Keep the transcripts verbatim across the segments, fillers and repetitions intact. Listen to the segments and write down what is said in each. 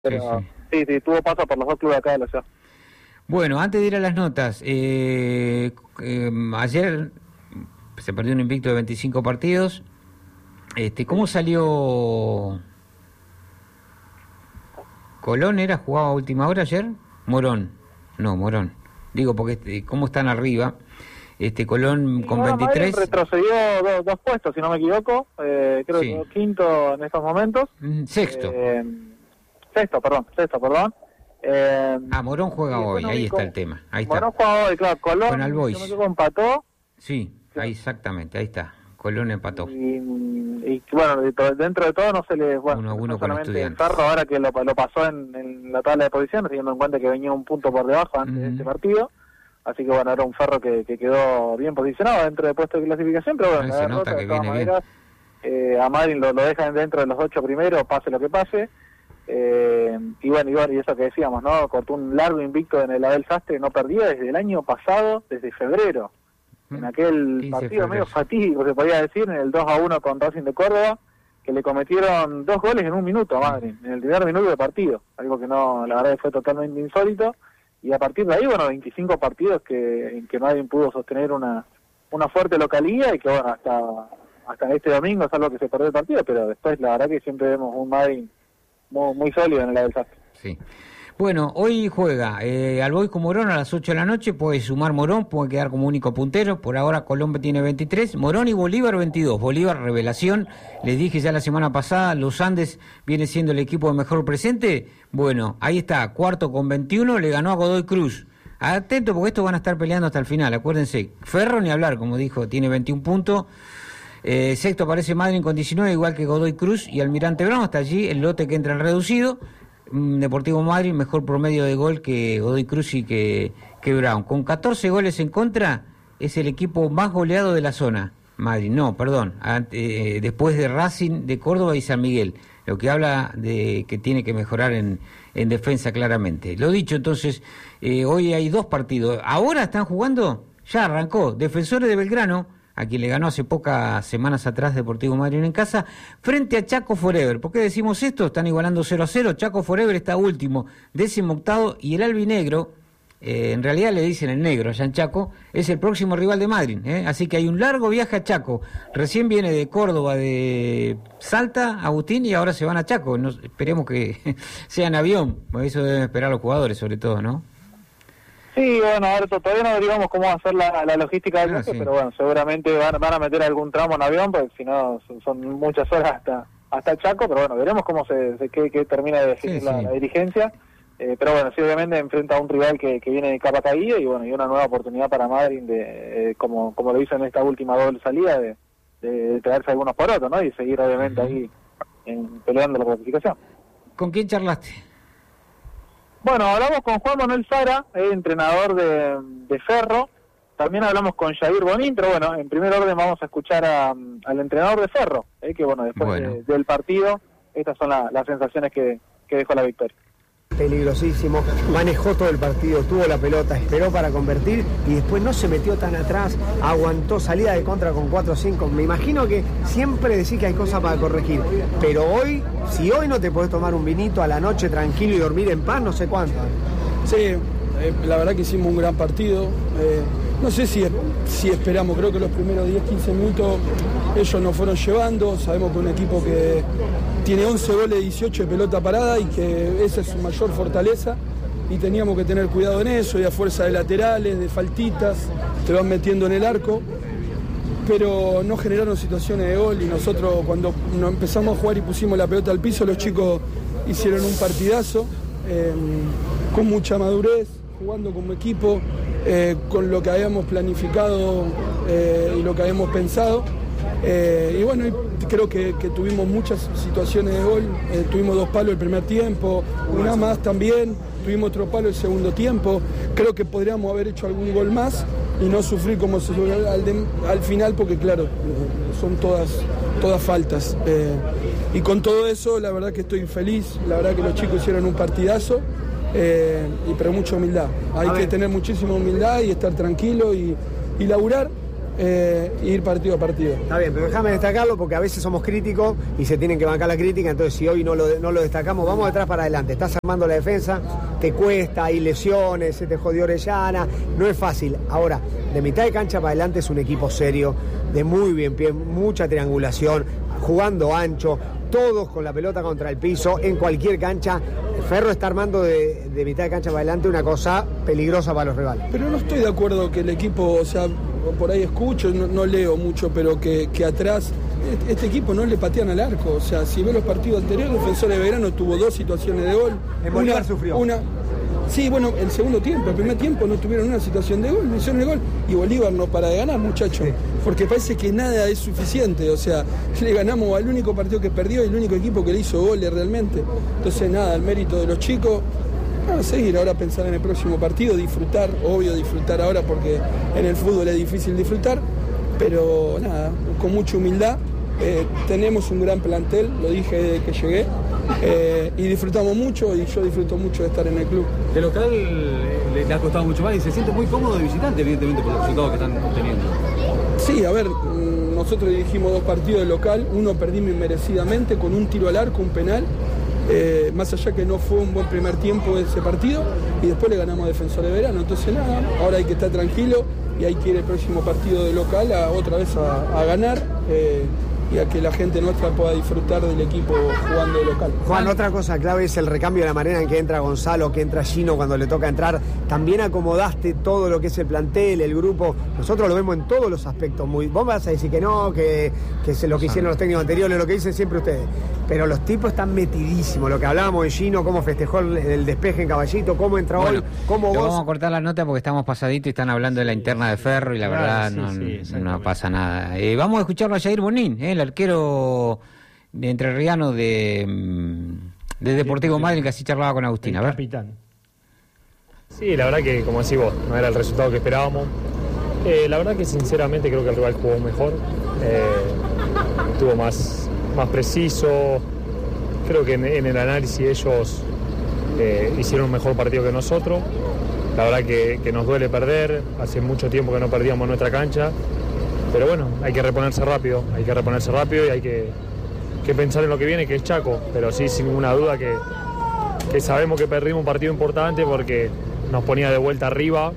Pero sí, sí. sí, sí, tuvo paso por los dos clubes acá de la ciudad. Bueno, antes de ir a las notas, eh, eh, ayer se perdió un invicto de veinticinco partidos. Este, ¿Cómo salió Colón? ¿Era jugaba a última hora ayer? Morón, no, Morón. Digo, porque este, ¿cómo están arriba? Este Colón Y con bueno, veintitrés. Madrid retrocedió dos, dos puestos, si no me equivoco. Eh, creo Sí. que quedó quinto en estos momentos. Mm, Sexto. Eh, sexto, perdón, sexto, perdón. Eh, Ah, Morón juega y hoy, bueno, ahí y está con- el tema. Ahí está. Morón juega hoy, claro, Colón, Con Albois. si no me equivoco, empató. Sí, ahí exactamente, ahí está. Colón empató. Y, y bueno, de to- dentro de todo no se le... Bueno, Uno a uno no con solamente Estudiantes. Ferro ahora que lo, lo pasó en, en la tabla de posiciones, teniendo en cuenta que venía un punto por debajo antes de Ujú. este partido. Así que bueno, era un Ferro que, que quedó bien posicionado dentro del puesto de clasificación, pero bueno, Ahí la se derrota nota que de todas viene bien. maneras, eh, a Madrid lo, lo dejan dentro de los ocho primeros, pase lo que pase. Eh, y bueno, y bueno, y eso que decíamos, ¿no? Cortó un largo invicto en el Abel Sastre, no perdía desde el año pasado, desde febrero. En aquel quince de partido medio febrero. fatídico, se podía decir, en el dos a uno con Racing de Córdoba, que le cometieron dos goles en un minuto a Madrid, en el primer minuto de partido, algo que no, la verdad que fue totalmente insólito, y a partir de ahí, bueno, veinticinco partidos que, en que Madrid pudo sostener una, una fuerte localía, y que bueno, hasta, hasta este domingo es algo que se perdió el partido, pero después la verdad que siempre vemos un Madrid muy, muy sólido en el Abel Sastre. Sí. Bueno, hoy juega eh, Albois con Morón a las ocho de la noche, puede sumar Morón, puede quedar como único puntero, por ahora Colón tiene veintitrés, Morón y Bolívar veintidós, Bolívar revelación, les dije ya la semana pasada, los Andes viene siendo el equipo de mejor presente, bueno, ahí está, cuarto con veintiuno, le ganó a Godoy Cruz, atento porque estos van a estar peleando hasta el final, acuérdense, Ferro ni hablar, como dijo, tiene veintiún puntos, eh, sexto aparece Madrid con diecinueve, igual que Godoy Cruz y Almirante Brown, hasta allí el lote que entra en reducido. Deportivo Madrid, mejor promedio de gol que Godoy Cruz y que, que Brown. Con catorce goles en contra, es el equipo más goleado de la zona. Madrid, no, perdón, ante, eh, después de Racing, de Córdoba y San Miguel. Lo que habla de que tiene que mejorar en, en defensa claramente. Lo dicho, entonces, eh, hoy hay dos partidos. Ahora están jugando, ya arrancó, Defensores de Belgrano, a quien le ganó hace pocas semanas atrás Deportivo Madrid en casa, frente a Chaco Forever. ¿Por qué decimos esto? Están igualando cero a cero, Chaco Forever está último, décimo octavo, y el albinegro, eh, en realidad le dicen el negro allá en Chaco, es el próximo rival de Madrid, ¿eh? Así que hay un largo viaje a Chaco, recién viene de Córdoba, de Salta, Agustín, y ahora se van a Chaco. No, esperemos que sea en avión, eso deben esperar los jugadores sobre todo, ¿no? Sí, bueno, a ver, todavía no averiguamos cómo va a ser la, la logística del Ah, viaje, sí. pero bueno, seguramente van, van a meter algún tramo en avión, porque si no son, son muchas horas hasta hasta Chaco, pero bueno, veremos cómo se, se qué, qué termina de definir Sí, la, sí. la dirigencia, eh, pero bueno, sí, obviamente enfrenta a un rival que, que viene de capa caída y bueno, y una nueva oportunidad para Madrid, de, eh, como como lo hizo en esta última doble salida, de, de, de pegarse algunos por otros, ¿no? Y seguir obviamente Ujú. ahí en, peleando la clasificación. ¿Con quién charlaste? Bueno, hablamos con Juan Manuel Sara, el entrenador de, de Ferro. También hablamos con Jair Bonín, pero bueno, en primer orden vamos a escuchar a, al entrenador de Ferro, eh, que bueno, después Bueno. de- del partido, estas son la- las sensaciones que, que dejó la victoria. Peligrosísimo, manejó todo el partido, tuvo la pelota, esperó para convertir y después no se metió tan atrás, aguantó salida de contra con cuatro o cinco. Me imagino que siempre decís que hay cosas para corregir, pero hoy, si hoy no te podés tomar un vinito a la noche tranquilo y dormir en paz, no sé cuánto. Sí, eh, la verdad que hicimos un gran partido. Eh, no sé si, si esperamos, creo que los primeros diez quince minutos ellos nos fueron llevando. Sabemos que un equipo que tiene once goles, dieciocho de pelota parada y que esa es su mayor fortaleza. Y teníamos que tener cuidado en eso, y a fuerza de laterales, de faltitas, te van metiendo en el arco. Pero no generaron situaciones de gol y nosotros cuando nos empezamos a jugar y pusimos la pelota al piso, los chicos hicieron un partidazo eh, con mucha madurez, jugando como equipo, eh, con lo que habíamos planificado eh, y lo que habíamos pensado. Eh, y bueno, y creo que, que tuvimos muchas situaciones de gol, eh, tuvimos dos palos el primer tiempo, una más también, tuvimos otro palo el segundo tiempo, creo que podríamos haber hecho algún gol más y no sufrir como se sufrió al, de- al final, porque claro, son todas, todas faltas. Eh, y con todo eso, la verdad que estoy feliz, la verdad que los chicos hicieron un partidazo, eh, y, pero mucha humildad. Hay que tener muchísima humildad y estar tranquilo y, y laburar. eh, e ir partido a partido. Está bien, pero déjame destacarlo porque a veces somos críticos y se tienen que bancar la crítica, entonces si hoy no lo, no lo destacamos, vamos de atrás para adelante. Estás armando la defensa, te cuesta, hay lesiones, se te jodió Orellana, no es fácil. Ahora, de mitad de cancha para adelante es un equipo serio, de muy bien pie, mucha triangulación, jugando ancho, todos con la pelota contra el piso, en cualquier cancha. Ferro está armando de, de mitad de cancha para adelante una cosa peligrosa para los rivales. Pero no estoy de acuerdo que el equipo, o sea, por ahí escucho, no, no leo mucho, pero que, que atrás este, este equipo no le patean al arco. O sea, si ve los partidos anteriores, Defensor de Belgrano tuvo dos situaciones de gol. En Bolívar sufrió. Una, sí, bueno, el segundo tiempo, el primer tiempo no tuvieron una situación de gol, no hicieron el gol. Y Bolívar no para de ganar, muchachos. Sí. Porque parece que nada es suficiente. O sea, le ganamos al único partido que perdió y el único equipo que le hizo goles realmente. Entonces, nada, el mérito de los chicos. A seguir ahora, pensar en el próximo partido, disfrutar, obvio disfrutar ahora porque en el fútbol es difícil disfrutar, pero nada, con mucha humildad, eh, tenemos un gran plantel, lo dije desde que llegué, eh, y disfrutamos mucho y yo disfruto mucho de estar en el club. De local le, le ha costado mucho más y se siente muy cómodo de visitante, evidentemente, por los resultados que están obteniendo. Sí, a ver, nosotros dirigimos dos partidos de local, uno perdimos inmerecidamente con un tiro al arco, un penal. Eh, más allá que no fue un buen primer tiempo ese partido y después le ganamos a Defensor de Belgrano, entonces nada, ahora hay que estar tranquilo y hay que ir el próximo partido de local a, otra vez a, a ganar eh, y a que la gente nuestra pueda disfrutar del equipo jugando de local. Juan, otra cosa clave es el recambio de la manera en que entra Gonzalo, que entra Gino cuando le toca entrar. También acomodaste todo lo que es el plantel, el grupo. Nosotros lo vemos en todos los aspectos. Muy, vos vas a decir que no, que, que es lo que hicieron los técnicos anteriores, lo que dicen siempre ustedes. Pero los tipos están metidísimos. Lo que hablábamos de Gino, cómo festejó el, el despeje en Caballito, cómo entra bueno, hoy, cómo vos... Vamos a cortar la nota porque estamos pasaditos y están hablando de la interna de Ferro y la claro, verdad sí, no, sí, no pasa nada. Eh, vamos a escucharlo a Jair Bonín, eh, el arquero de entrerriano de, de Deportivo sí, Madryn, que así charlaba con Agustín. A ver. Capitán. Sí, la verdad que, como decís vos, no era el resultado que esperábamos. Eh, la verdad que sinceramente creo que el rival jugó mejor. Eh, estuvo más... más preciso, creo que en, en el análisis ellos eh, hicieron un mejor partido que nosotros, la verdad que, que nos duele perder, hace mucho tiempo que no perdíamos nuestra cancha, pero bueno, hay que reponerse rápido, hay que reponerse rápido y hay que, que pensar en lo que viene, que es Chaco, pero sí, sin ninguna duda que, que sabemos que perdimos un partido importante porque nos ponía de vuelta arriba,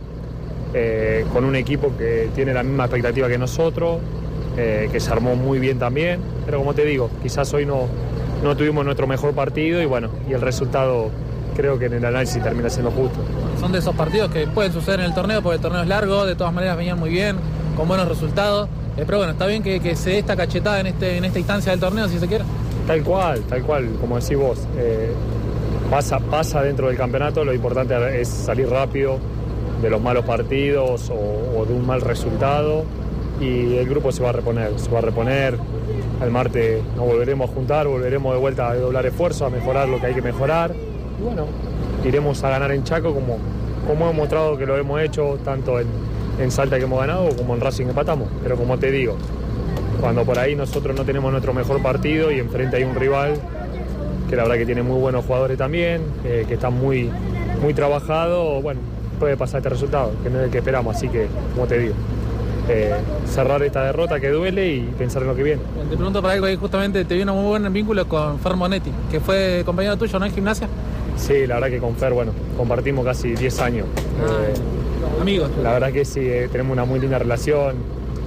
eh, con un equipo que tiene la misma expectativa que nosotros, Eh, que se armó muy bien también, pero como te digo, quizás hoy no, no tuvimos nuestro mejor partido y bueno, y el resultado creo que en el análisis termina siendo justo. Son de esos partidos que pueden suceder en el torneo porque el torneo es largo, de todas maneras venían muy bien, con buenos resultados, eh, pero bueno, está bien que, que se dé esta cachetada en, este, en esta instancia del torneo, si se quiere. Tal cual, tal cual, como decís vos, eh, pasa, pasa dentro del campeonato, lo importante es salir rápido de los malos partidos o, o de un mal resultado. Y el grupo se va a reponer, se va a reponer, el martes nos volveremos a juntar, volveremos de vuelta a doblar esfuerzos, a mejorar lo que hay que mejorar y bueno, iremos a ganar en Chaco como, como hemos mostrado que lo hemos hecho, tanto en, en Salta que hemos ganado como en Racing que empatamos, pero como te digo, cuando por ahí nosotros no tenemos nuestro mejor partido y enfrente hay un rival que la verdad que tiene muy buenos jugadores también, eh, que está muy, muy trabajado, bueno, puede pasar este resultado, que no es el que esperamos, así que como te digo. Eh, cerrar esta derrota que duele y pensar en lo que viene. Te pregunto para algo ahí, justamente te vino muy buen vínculo con Fer Monetti, que fue compañero tuyo, ¿no? En Gimnasia. Sí, la verdad que con Fer, bueno, compartimos casi diez años. Ah, eh, amigos. La verdad que sí, eh, tenemos una muy linda relación.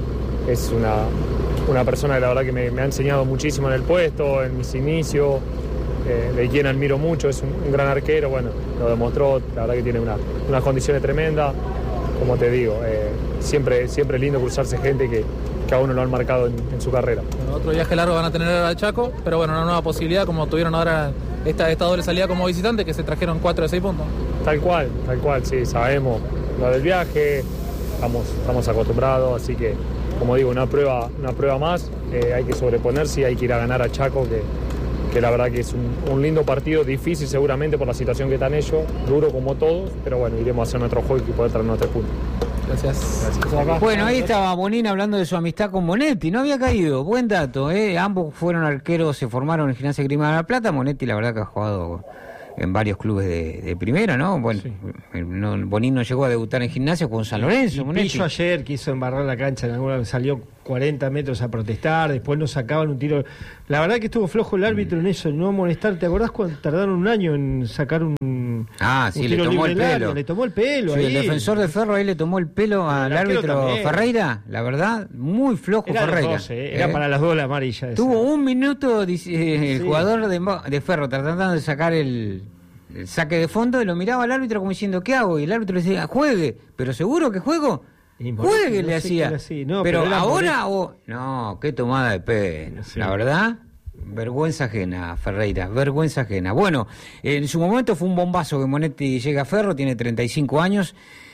Es una, una persona que la verdad que me, me ha enseñado muchísimo en el puesto, en mis inicios, eh, de quien admiro mucho, es un, un gran arquero, bueno, lo demostró, la verdad que tiene una, unas condiciones tremendas. Como te digo, eh, siempre, siempre lindo cruzarse gente que, que a uno lo han marcado en, en su carrera. Bueno, otro viaje largo van a tener al Chaco, pero bueno, una nueva posibilidad como tuvieron ahora esta, esta doble salida como visitante, que se trajeron cuatro de seis puntos. Tal cual, tal cual, sí, sabemos lo del viaje, estamos, estamos acostumbrados, así que, como digo, una prueba, una prueba más, eh, hay que sobreponerse y hay que ir a ganar a Chaco, que, que la verdad que es un, un lindo partido, difícil seguramente por la situación que están ellos, duro como todos, pero bueno, iremos a hacer nuestro juego y poder traer nuestros puntos. Gracias. Gracias. Bueno, ahí estaba Bonín hablando de su amistad con Monetti, no había caído, buen dato, ¿eh? Ambos fueron arqueros, se formaron en Gimnasia Grima de la Plata, Monetti la verdad que ha jugado en varios clubes de, de primera, ¿no? Bueno, sí. no, Bonín no llegó a debutar en Gimnasia con San Lorenzo. Y Pillo ayer quiso embarrar la cancha, en alguna salió cuarenta metros a protestar, después nos sacaban un tiro. La verdad que estuvo flojo el árbitro mm. en eso, no molestar. ¿Te acordás cuando tardaron un año en sacar un Ah, sí, un le tomó el pelo. Le tomó el pelo sí, ahí. El defensor de Ferro ahí le tomó el pelo al el árbitro también. Ferreira, la verdad, muy flojo era Ferreira. Dos, eh. Era eh. para las dos la amarilla. Tuvo esa. un minuto eh, el sí. jugador de, de Ferro tratando de sacar el, el saque de fondo y lo miraba al árbitro como diciendo, ¿qué hago? Y el árbitro le decía, juegue, pero ¿seguro que juego? Juegue, no le hacía. No, pero, pero ahora, o... no, qué tomada de pelo, sí. la verdad. Vergüenza ajena, Ferreira, vergüenza ajena. Bueno, en su momento fue un bombazo que Monetti llega a Ferro, tiene treinta y cinco años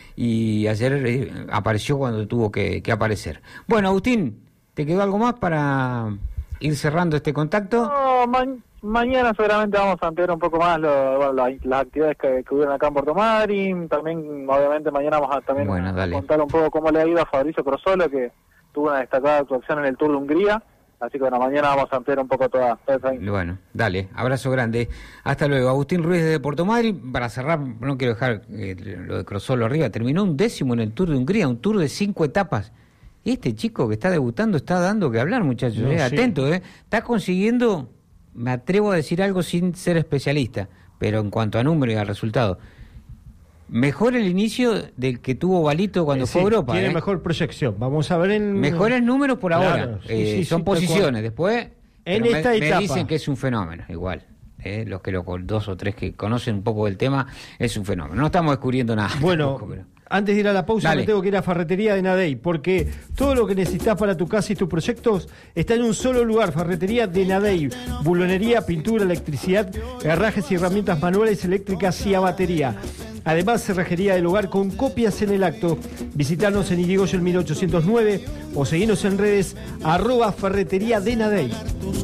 y ayer eh, apareció cuando tuvo que, que aparecer. Bueno, Agustín, ¿te quedó algo más para ir cerrando este contacto? No, ma mañana seguramente vamos a ampliar un poco más lo, bueno, la, las actividades que, que hubieron acá en Puerto Madryn. También, obviamente, mañana vamos a también bueno, a contar un poco cómo le ha ido a Fabricio Crosolo, que tuvo una destacada actuación en el Tour de Hungría. Así que bueno, mañana vamos a ampliar un poco toda, toda esa info. Bueno, dale, abrazo grande. Hasta luego. Agustín Ruiz de Puerto Madryn. Para cerrar, no quiero dejar eh, lo de Crosolo arriba. Terminó un décimo en el Tour de Hungría, un Tour de cinco etapas. Y este chico que está debutando está dando que hablar, muchachos. No, eh, sí. Atento, ¿eh? Está consiguiendo, me atrevo a decir algo sin ser especialista, pero en cuanto a número y a resultado, mejor el inicio del que tuvo Balito cuando eh, fue a Europa. Tiene ¿eh? mejor proyección. Vamos a ver en... Mejores números por claro, ahora. Sí, eh, sí, son sí, posiciones. Después en esta me, etapa me dicen que es un fenómeno, igual. Eh, los que lo dos o tres que conocen un poco del tema, es un fenómeno. No estamos descubriendo nada. Bueno, tampoco, pero... antes de ir a la pausa, Dale. me tengo que ir a Ferretería de Nadey, porque todo lo que necesitas para tu casa y tus proyectos está en un solo lugar. Ferretería de Nadey, bulonería, pintura, electricidad, herrajes y herramientas manuales, eléctricas y a batería. Además, cerrajería del hogar con copias en el acto. Visitarnos en Irigoyen mil ochocientos nueve o seguirnos en redes arroba Ferretería de Nadey.